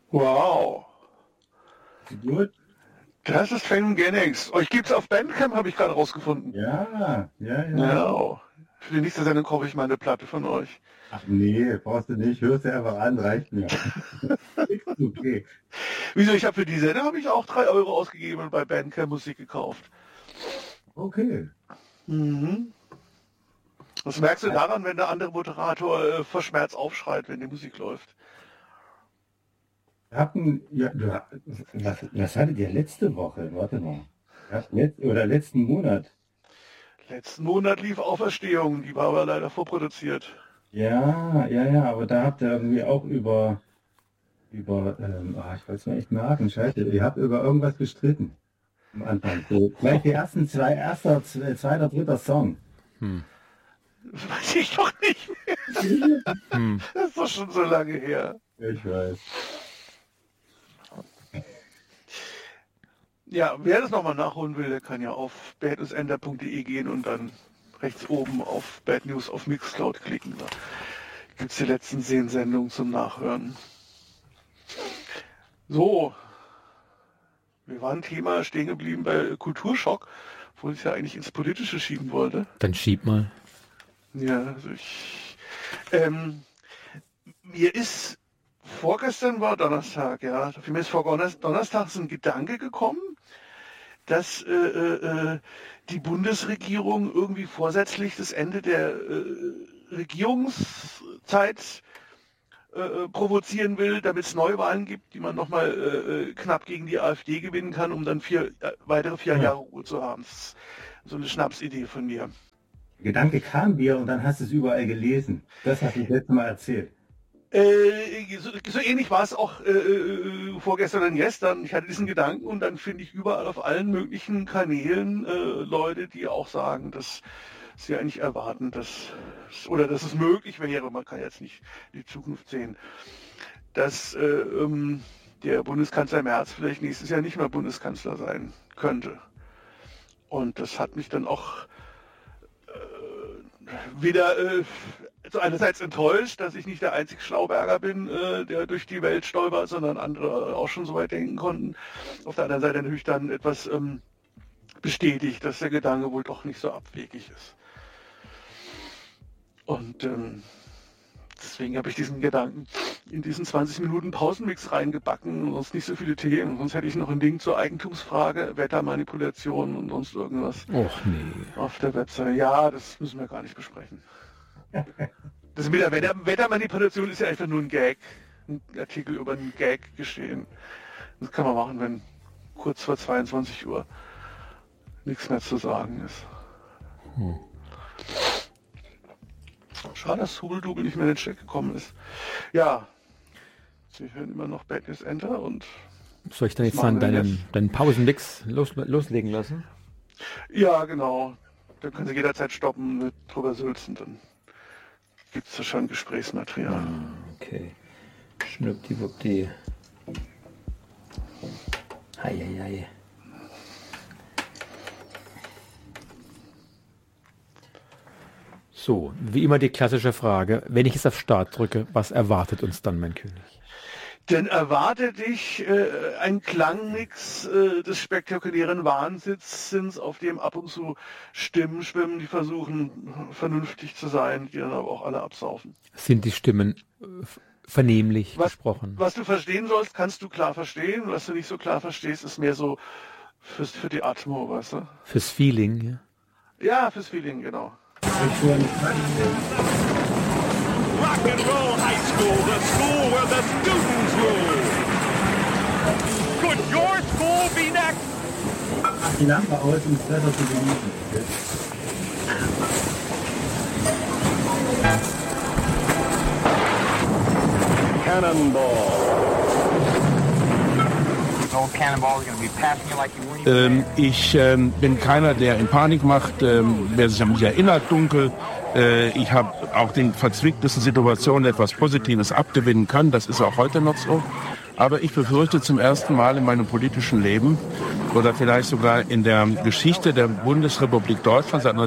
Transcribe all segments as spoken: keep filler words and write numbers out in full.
Wow. Gut. Das ist Phänomenix. Euch gibt's auf Bandcamp, habe ich gerade rausgefunden. Ja, ja, ja. Ja. Für die nächste Sendung kaufe ich mal eine Platte von euch. Ach nee, brauchst du nicht. Hörst du einfach an, reicht mir. Ist okay. Wieso? Ich habe für die Sendung habe ich auch drei Euro ausgegeben und bei Bandcamp Musik gekauft. Okay. Mhm. Das merkst du daran, wenn der andere Moderator äh, vor Schmerz aufschreit, wenn die Musik läuft. Hatten, ja, du, was, was hattet ihr letzte Woche? Warte mal. Ja, letzt, oder letzten Monat? Letzten Monat lief Auferstehung, die war aber leider vorproduziert. Ja, ja, ja, aber da habt ihr irgendwie auch über, über, ähm, oh, ich weiß mal echt merken, scheiße, ihr habt über irgendwas gestritten am Anfang. So, gleich die ersten zwei, erster, zweiter, dritter Song. Hm. Das weiß ich doch nicht mehr. Hm. Das ist doch schon so lange her. Ich weiß. Ja, wer das nochmal nachholen will, der kann ja auf bad news ender punkt de gehen und dann rechts oben auf Bad News auf Mixcloud klicken. Da gibt es die letzten zehn Sendungen zum Nachhören. So, wir waren Thema stehen geblieben bei Kulturschock, wo ich es ja eigentlich ins Politische schieben wollte. Dann schieb mal. Ja, also ich... Ähm, mir ist... Vorgestern war Donnerstag, ja. Für mich ist vor Donnerstag ein Gedanke gekommen, dass äh, äh, die Bundesregierung irgendwie vorsätzlich das Ende der äh, Regierungszeit äh, provozieren will, damit es Neuwahlen gibt, die man nochmal äh, knapp gegen die AfD gewinnen kann, um dann vier, äh, weitere vier ja. Jahre Ruhe zu haben. Das ist so eine Schnapsidee von mir. Der Gedanke kam dir und dann hast du es überall gelesen. Das hast du das letzte Mal erzählt. Äh, so, so ähnlich war es auch äh, vorgestern und gestern. Ich hatte diesen Gedanken und dann finde ich überall auf allen möglichen Kanälen äh, Leute, die auch sagen, dass sie eigentlich erwarten, dass oder dass es möglich wäre, man kann jetzt nicht die Zukunft sehen, dass äh, ähm, der Bundeskanzler Merz vielleicht nächstes Jahr nicht mehr Bundeskanzler sein könnte. Und das hat mich dann auch äh, wieder äh, also einerseits enttäuscht, dass ich nicht der einzige Schlauberger bin, äh, der durch die Welt stolpert, sondern andere auch schon so weit denken konnten. Auf der anderen Seite natürlich dann etwas ähm, bestätigt, dass der Gedanke wohl doch nicht so abwegig ist. Und ähm, deswegen habe ich diesen Gedanken in diesen zwanzig Minuten Pausenmix reingebacken und sonst nicht so viele Themen. Sonst hätte ich noch ein Ding zur Eigentumsfrage, Wettermanipulation und sonst irgendwas Och nee. auf der Website. Ja, das müssen wir gar nicht besprechen. Das mit der Wetter Wettermanipulation ist ja einfach nur ein Gag. Ein Artikel über einen Gag geschehen. Das kann man machen, wenn kurz vor zweiundzwanzig Uhr nichts mehr zu sagen ist. Hm. Schade, dass Hubeldubel nicht mehr in den Chat gekommen ist. Ja, Sie hören immer noch Bad News Enter und... Soll ich dann jetzt dann deinen, deinen Pausenmix los, loslegen lassen? Ja, genau. Dann können Sie jederzeit stoppen, mit drüber sülzen, dann gibt es da schon Gesprächsmaterial. Okay. Schnuppdiwuppdi. Heieiei. So, wie immer die klassische Frage. Wenn ich jetzt auf Start drücke, was erwartet uns dann, mein König? Denn erwartet dich äh, ein Klangmix äh, des spektakulären Wahnsinns, auf dem ab und zu Stimmen schwimmen, die versuchen vernünftig zu sein, die dann aber auch alle absaufen. Sind die Stimmen äh, vernehmlich was, gesprochen? Was du verstehen sollst, kannst du klar verstehen. Was du nicht so klar verstehst, ist mehr so fürs, für die Atmo, weißt du? Fürs Feeling, ja? Ja, fürs Feeling, genau. Rock and Roll High School, the school where the students rule. Could your school be next? Ach, die Lampe aus, um das Wetter zu genießen. Cannonball. Ähm, ich ähm, bin keiner, der in Panik macht. Ähm, wer sich an mich erinnert, dunkel. Äh, ich habe auch den verzwicktesten Situationen etwas Positives abgewinnen können. Das ist auch heute noch so. Aber ich befürchte zum ersten Mal in meinem politischen Leben oder vielleicht sogar in der Geschichte der Bundesrepublik Deutschland seit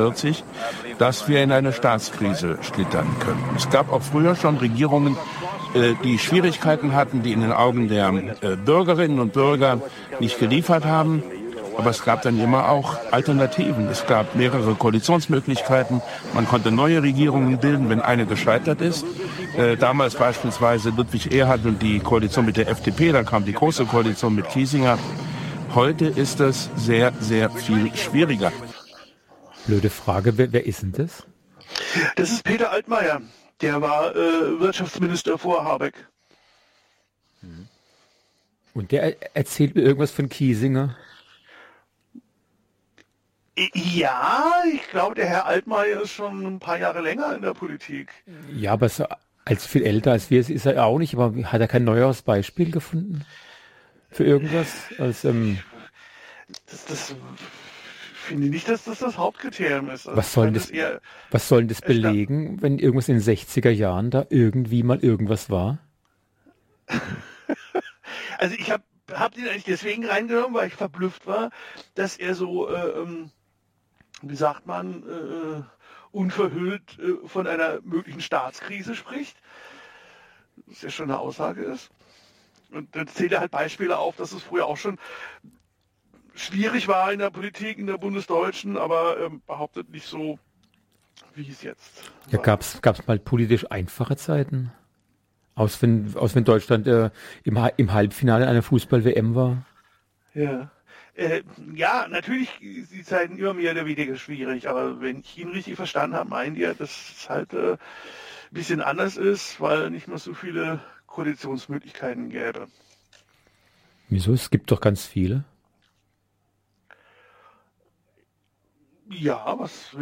neunzehnhundertneunundvierzig, dass wir in eine Staatskrise schlittern können. Es gab auch früher schon Regierungen, äh, die Schwierigkeiten hatten, die in den Augen der äh, Bürgerinnen und Bürger nicht geliefert haben. Aber es gab dann immer auch Alternativen. Es gab mehrere Koalitionsmöglichkeiten. Man konnte neue Regierungen bilden, wenn eine gescheitert ist. Äh, damals beispielsweise Ludwig Erhard und die Koalition mit der F D P, dann kam die große Koalition mit Kiesinger. Heute ist das sehr, sehr viel schwieriger. Blöde Frage, wer, wer ist denn das? Das ist Peter Altmaier. Der war äh, Wirtschaftsminister vor Habeck. Und der erzählt mir irgendwas von Kiesinger? Ja, ich glaube, der Herr Altmaier ist schon ein paar Jahre länger in der Politik. Ja, aber so, als viel älter als wir ist er auch nicht. Aber hat er kein neueres Beispiel gefunden für irgendwas? Als, ähm, Das, das finde ich nicht, dass das das Hauptkriterium ist. Also was soll das, eher, was soll das belegen, wenn irgendwas in den sechziger Jahren da irgendwie mal irgendwas war? Also ich habe hab den eigentlich deswegen reingenommen, weil ich verblüfft war, dass er so, äh, ähm, wie sagt man, äh, unverhüllt äh, von einer möglichen Staatskrise spricht. Was ja schon eine Aussage ist. Und dann zählt er halt Beispiele auf, dass es früher auch schon schwierig war in der Politik, in der Bundesdeutschen, aber ähm, behauptet nicht so, wie es jetzt Ja, war. gab's gab's mal politisch einfache Zeiten? Aus wenn, aus wenn Deutschland äh, im, Ha- im Halbfinale einer Fußball-W M war? Ja. Äh, ja, natürlich ist die Zeiten immer mehr oder weniger schwierig, aber wenn ich ihn richtig verstanden habe, meint ihr, dass es halt äh, ein bisschen anders ist, weil nicht mehr so viele Koalitionsmöglichkeiten gäbe. Wieso? Es gibt doch ganz viele. Ja, was